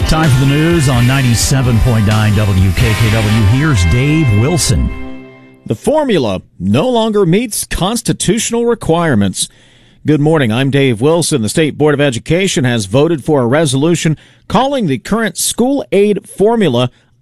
Time for the news on 97.9 WKKW. Here's Dave Wilson. The formula no longer meets constitutional requirements. Good morning, I'm Dave Wilson. The State Board of Education has voted for a resolution calling the current school aid formula